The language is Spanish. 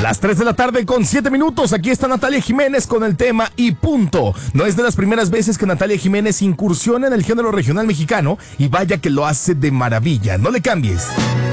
Las 3 de la tarde con 7 minutos. Aquí está Natalia Jiménez con el tema Y Punto. No es de las primeras veces que Natalia Jiménez incursiona en el género regional mexicano y vaya que lo hace de maravilla. No le cambies.